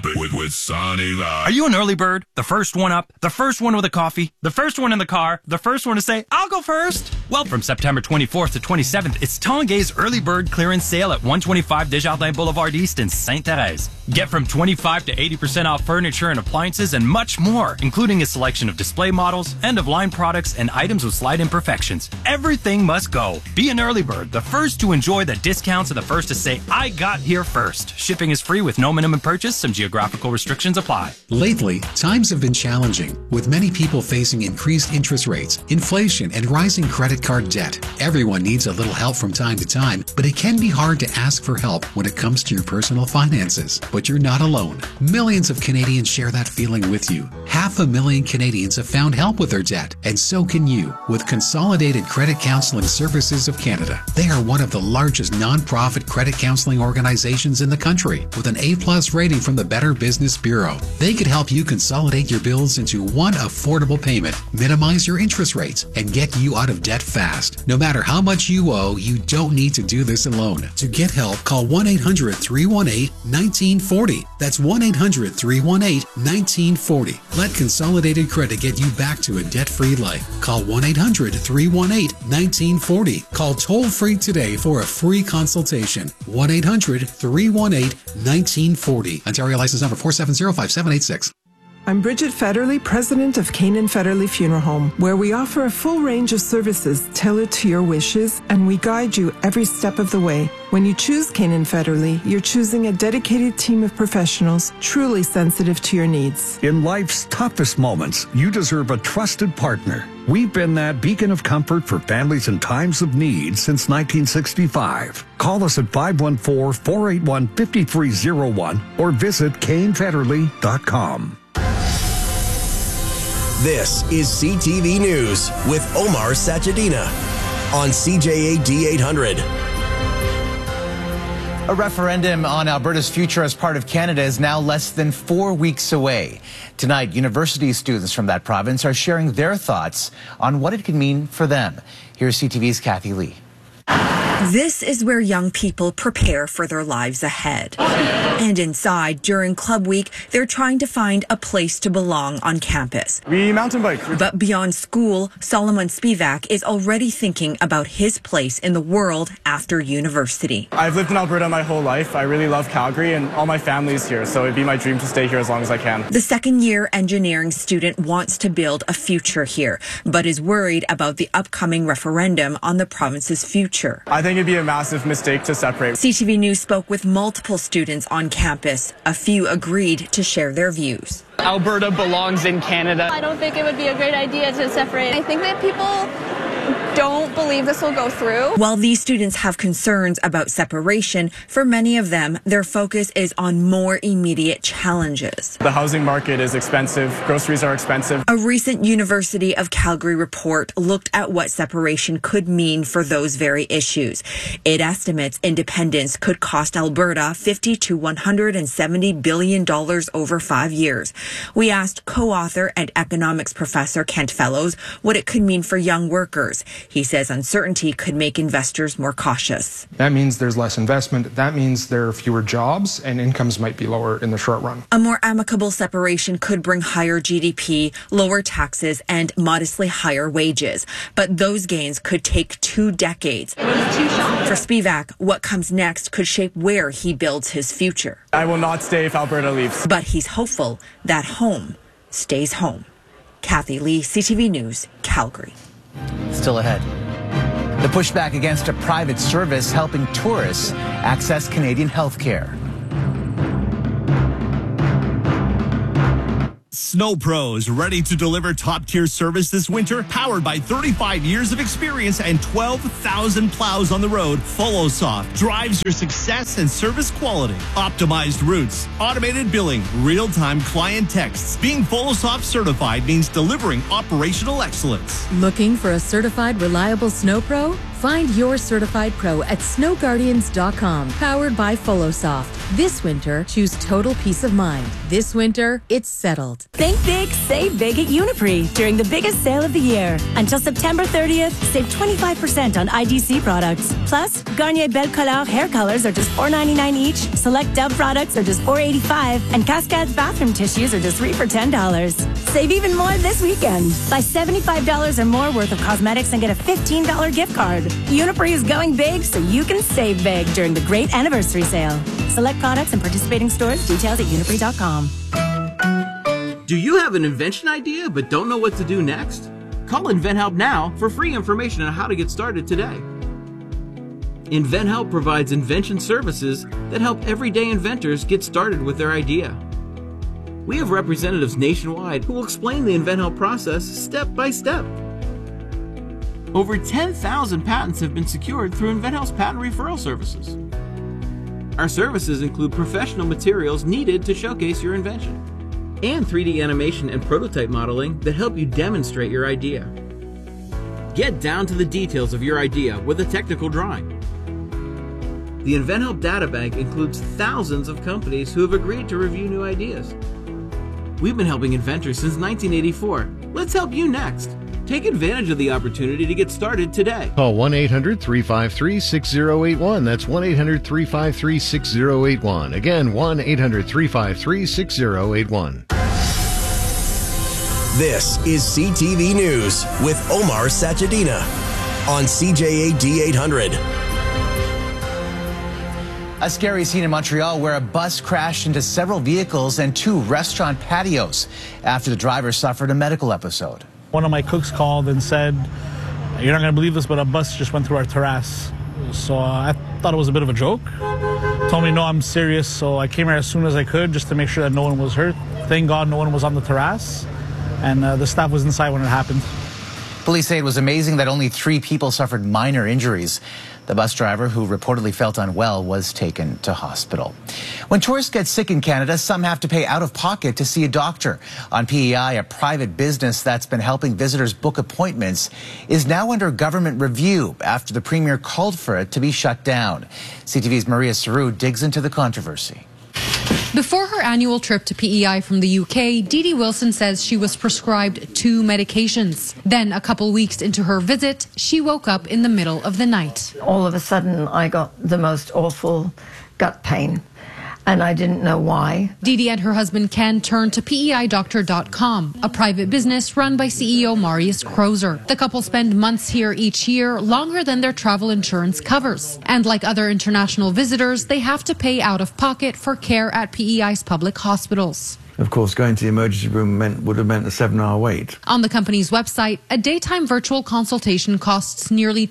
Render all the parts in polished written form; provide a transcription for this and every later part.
Pump it with Sonny Live. Are you an early bird? The first one up? The first one with a coffee? The first one in the car? The first one to say, I'll go first? Well, from September 24th to 27th, it's Tanguay's Early Bird Clearance Sale at 125 Desjardins Boulevard East in Sainte-Thérèse. Get from 25 to 80% off furniture and appliances and much more, including a selection of display models, end-of-line products, and items with slight imperfections. Everything must go. Be an early bird, the first to enjoy the discounts and the first to say, I got here first. Shipping is free with no minimum purchase. Some geographical restrictions apply. Lately, times have been challenging, with many people facing increased interest rates, inflation, and rising credit card debt. Everyone needs a little help from time to time, but it can be hard to ask for help when it comes to your personal finances. But you're not alone. Millions of Canadians share that feeling with you. 500,000 Canadians have found help with their debt, and so can you with Consolidated Credit Counseling Services of Canada. They are one of the largest non-profit credit counseling organizations in the country, with an A+ rating from the Better Business Bureau. They could help you consolidate your bills into one affordable payment, minimize your interest rates, and get you out of debt fast. No matter how much you owe, you don't need to do this alone. To get help, call 1-800-318-1940. That's 1-800-318-1940. Let Consolidated Credit get you back to a debt-free life. Call 1-800-318-1940. Call toll-free today for a free consultation. 1-800-318-1940. Ontario license number 4705786. I'm Bridget Federley, president of Canaan Federley Funeral Home, where we offer a full range of services tailored to your wishes, and we guide you every step of the way. When you choose Canaan Federley, you're choosing a dedicated team of professionals truly sensitive to your needs. In life's toughest moments, you deserve a trusted partner. We've been that beacon of comfort for families in times of need since 1965. Call us at 514-481-5301 or visit CaneFederley.com. This is CTV News with Omar Sachedina on CJAD 800. A referendum on Alberta's future as part of Canada is now less than 4 weeks away. Tonight, university students from that province are sharing their thoughts on what it could mean for them. Here's CTV's Kathy Lee. This is where young people prepare for their lives ahead. And inside, during Club Week, they're trying to find a place to belong on campus. We mountain bike. But beyond school, Solomon Spivak is already thinking about his place in the world after university. I've lived in Alberta my whole life. I really love Calgary and all my family's here, so it'd be my dream to stay here as long as I can. The second-year engineering student wants to build a future here, but is worried about the upcoming referendum on the province's future. I think it'd be a massive mistake to separate. CTV News spoke with multiple students on campus. A few agreed to share their views. Alberta belongs in Canada. I don't think it would be a great idea to separate. I think that people don't believe this will go through. While these students have concerns about separation, for many of them, their focus is on more immediate challenges. The housing market is expensive. Groceries are expensive. A recent University of Calgary report looked at what separation could mean for those very issues. It estimates independence could cost Alberta $50 to $170 billion over 5 years. We asked co-author and economics professor Kent Fellows what it could mean for young workers. He says uncertainty could make investors more cautious. That means there's less investment. That means there are fewer jobs and incomes might be lower in the short run. A more amicable separation could bring higher GDP, lower taxes, and modestly higher wages. But those gains could take 2 decades. For Spivak, what comes next could shape where he builds his future. I will not stay if Alberta leaves. But he's hopeful that home stays home. Kathy Lee, CTV News, Calgary. Still ahead. The pushback against a private service helping tourists access Canadian health care. Snow Pros, ready to deliver top-tier service this winter? Powered by 35 years of experience and 12,000 plows on the road, FollowSoft drives your success and service quality. Optimized routes, automated billing, real-time client texts. Being FollowSoft certified means delivering operational excellence. Looking for a certified, reliable Snow Pro? Find your certified pro at snowguardians.com, powered by Folosoft. This winter, choose total peace of mind. This winter, it's settled. Think big, save big at Uniprix during the biggest sale of the year. Until September 30th, save 25% on IDC products. Plus, Garnier Belle Color hair colors are just $4.99 each. Select Dove products are just $4.85. And Cascades bathroom tissues are just $3 for $10. Save even more this weekend. Buy $75 or more worth of cosmetics and get a $15 gift card. Uniprix is going big so you can save big during the great anniversary sale. Select products and participating stores. Details at uniprix.com. Do you have an invention idea but don't know what to do next? Call InventHelp now for free information on how to get started today. InventHelp provides invention services that help everyday inventors get started with their idea. We have representatives nationwide who will explain the InventHelp process step by step. Over 10,000 patents have been secured through InventHelp's patent referral services. Our services include professional materials needed to showcase your invention, and 3D animation and prototype modeling that help you demonstrate your idea. Get down to the details of your idea with a technical drawing. The InventHelp Databank includes thousands of companies who have agreed to review new ideas. We've been helping inventors since 1984. Let's help you next. Take advantage of the opportunity to get started today. Call 1-800-353-6081. That's 1-800-353-6081. Again, 1-800-353-6081. This is CTV News with Omar Sachedina on CJAD 800. A scary scene in Montreal where a bus crashed into several vehicles and 2 restaurant patios after the driver suffered a medical episode. One of my cooks called and said, "You're not going to believe this, but a bus just went through our terrace." So I thought it was a bit of a joke. Told me, no, I'm serious. So I came here as soon as I could just to make sure that no one was hurt. Thank God no one was on the terrace, and the staff was inside when it happened. Police say it was amazing that only 3 people suffered minor injuries. The bus driver, who reportedly felt unwell, was taken to hospital. When tourists get sick in Canada, some have to pay out of pocket to see a doctor. On PEI, a private business that's been helping visitors book appointments is now under government review after the Premier called for it to be shut down. CTV's Maria Saru digs into the controversy. Before her annual trip to PEI from the UK, Dee Dee Wilson says she was prescribed 2 medications. Then, a couple weeks into her visit, she woke up in the middle of the night. All of a sudden, I got the most awful gut pain, and I didn't know why. Dee Dee and her husband Ken turned to PEIDoctor.com, a private business run by CEO Marius Crozer. The couple spend months here each year, longer than their travel insurance covers. And like other international visitors, they have to pay out of pocket for care at PEI's public hospitals. Of course, going to the emergency room would have meant a 7-hour wait. On the company's website, a daytime virtual consultation costs nearly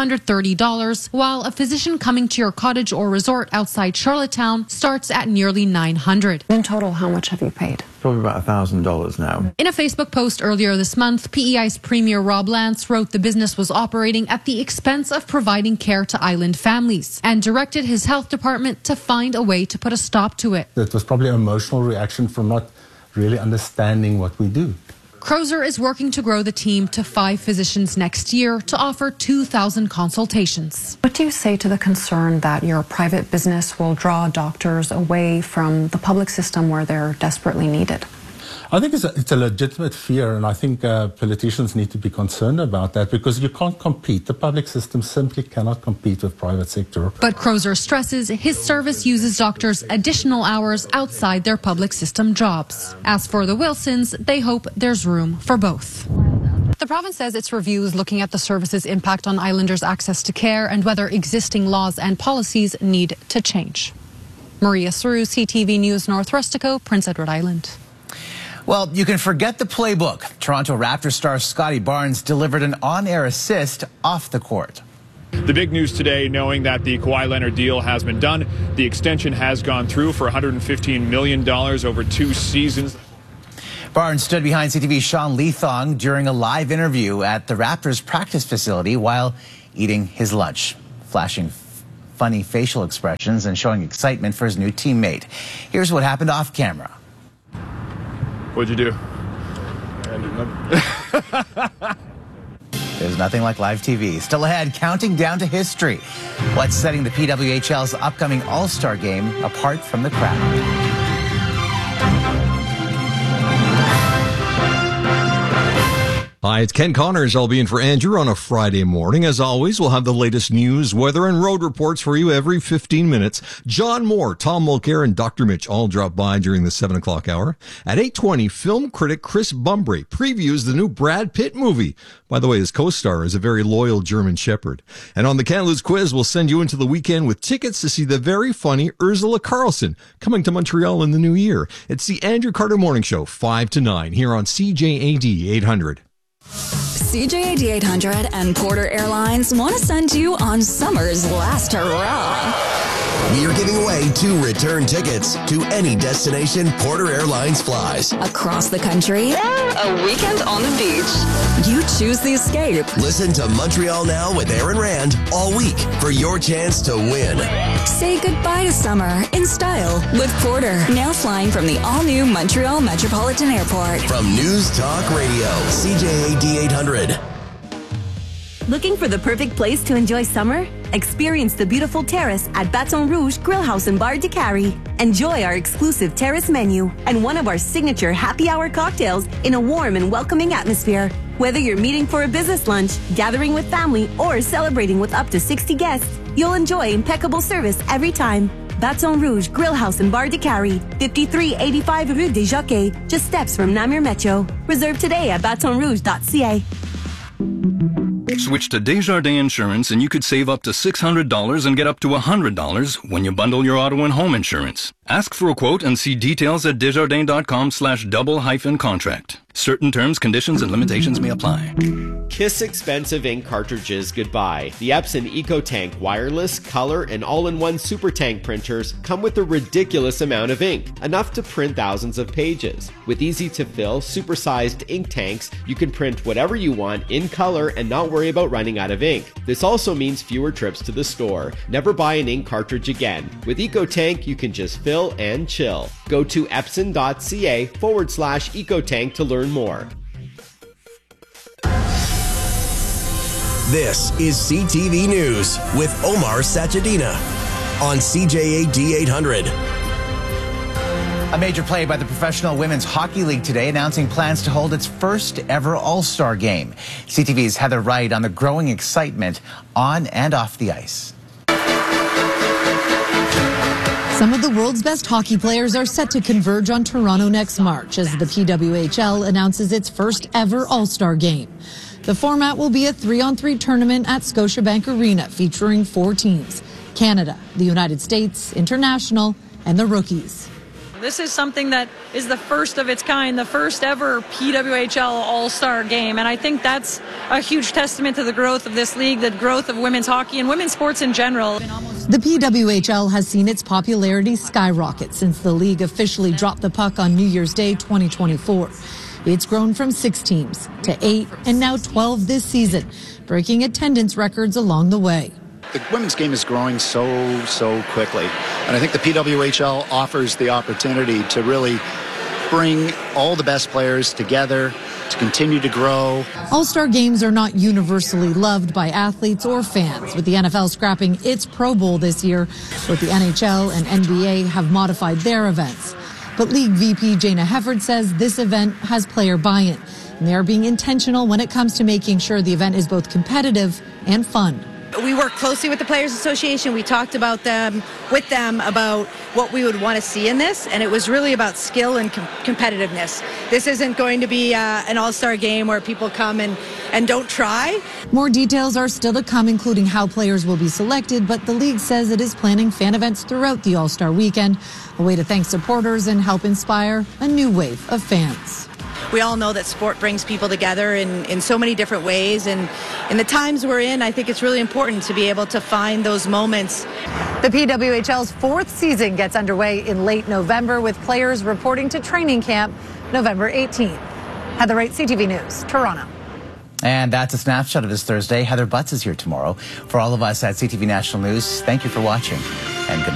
$230, while a physician coming to your cottage or resort outside Charlottetown starts at nearly $900. In total, how much have you paid? Probably about $1,000 now. In a Facebook post earlier this month, PEI's Premier Rob Lance wrote the business was operating at the expense of providing care to island families and directed his health department to find a way to put a stop to it. It was probably an emotional reaction from not really understanding what we do. Crozer is working to grow the team to 5 physicians next year to offer 2,000 consultations. What do you say to the concern that your private business will draw doctors away from the public system where they're desperately needed? I think it's a legitimate fear, and I think politicians need to be concerned about that because you can't compete. The public system simply cannot compete with private sector. But Crozer stresses his service uses doctors additional hours outside their public system jobs. As for the Wilsons, they hope there's room for both. The province says its review is looking at the service's impact on islanders' access to care and whether existing laws and policies need to change. Maria Saru, CTV News, North Rustico, Prince Edward Island. Well, you can forget the playbook. Toronto Raptors star Scotty Barnes delivered an on-air assist off the court. The big news today, knowing that the Kawhi Leonard deal has been done, the extension has gone through for $115 million over 2 seasons. Barnes stood behind CTV's Sean Leathong during a live interview at the Raptors practice facility while eating his lunch, flashing funny facial expressions and showing excitement for his new teammate. Here's what happened off camera. What'd you do? There's nothing like live TV. Still ahead, counting down to history. What's setting the PWHL's upcoming All-Star Game apart from the crowd? Hi, it's Ken Connors. I'll be in for Andrew on a Friday morning. As always, we'll have the latest news, weather, and road reports for you every 15 minutes. John Moore, Tom Mulcair, and Dr. Mitch all drop by during the 7 o'clock hour. At 8:20, film critic Chris Bumbry previews the new Brad Pitt movie. By the way, his co-star is a very loyal German Shepherd. And on the Can't Lose quiz, we'll send you into the weekend with tickets to see the very funny Ursula Carlson coming to Montreal in the new year. It's the Andrew Carter Morning Show, 5 to 9, here on CJAD 800. CJAD 800 and Porter Airlines want to send you on summer's last hurrah. We are giving away 2 return tickets to any destination Porter Airlines flies. Across the country, a weekend on the beach. You choose the escape. Listen to Montreal Now with Aaron Rand all week for your chance to win. Say goodbye to summer in style with Porter. Now flying from the all-new Montreal Metropolitan Airport. From News Talk Radio, CJAD 800. Looking for the perfect place to enjoy summer? Experience the beautiful terrace at Baton Rouge Grill House and Bar de Cary. Enjoy our exclusive terrace menu and one of our signature happy hour cocktails in a warm and welcoming atmosphere. Whether you're meeting for a business lunch, gathering with family, or celebrating with up to 60 guests, you'll enjoy impeccable service every time. Baton Rouge Grill House and Bar de Cary, 5385 Rue des Jockeys, just steps from Namur Metro. Reserve today at batonrouge.ca. Switch to Desjardins Insurance and you could save up to $600 and get up to $100 when you bundle your auto and home insurance. Ask for a quote and see details at desjardins.com/double-contract. Certain terms, conditions, and limitations may apply. Kiss expensive ink cartridges goodbye. The Epson EcoTank wireless, color, and all-in-one super tank printers come with a ridiculous amount of ink, enough to print thousands of pages. With easy-to-fill, super-sized ink tanks, you can print whatever you want in color and not worry about running out of ink. This also means fewer trips to the store. Never buy an ink cartridge again. With EcoTank, you can just fill and chill. Go to epson.ca/EcoTank to learn more. This is CTV News with Omar Sachedina on CJAD 800. A major play by the Professional Women's Hockey League today announcing plans to hold its first ever All-Star Game. CTV's Heather Wright on the growing excitement on and off the ice. Some of the world's best hockey players are set to converge on Toronto next March as the PWHL announces its first ever All-Star Game. The format will be a 3-on-3 tournament at Scotiabank Arena featuring 4 teams: Canada, the United States, International, and the rookies. This is something that is the first of its kind, the first ever PWHL All-Star Game. And I think that's a huge testament to the growth of this league, the growth of women's hockey and women's sports in general. The PWHL has seen its popularity skyrocket since the league officially dropped the puck on New Year's Day 2024. It's grown from 6 teams to 8 and now 12 this season, breaking attendance records along the way. The women's game is growing so quickly. And I think the PWHL offers the opportunity to really bring all the best players together to continue to grow. All-Star games are not universally loved by athletes or fans, with the NFL scrapping its Pro Bowl this year. Both the NHL and NBA have modified their events. But League VP Jana Hefford says this event has player buy-in, and they are being intentional when it comes to making sure the event is both competitive and fun. We work closely with the Players Association. We talked about with them about what we would want to see in this, and it was really about skill and competitiveness. This isn't going to be an all-star game where people come and don't try. More details are still to come, including how players will be selected, but the league says it is planning fan events throughout the All-Star weekend, a way to thank supporters and help inspire a new wave of fans. We all know that sport brings people together in so many different ways, and in the times we're in, I think it's really important to be able to find those moments. The PWHL's 4th season gets underway in late November, with players reporting to training camp November 18th. Heather Wright, CTV News, Toronto. And that's a snapshot of this Thursday. Heather Butts is here tomorrow. For all of us at CTV National News, thank you for watching.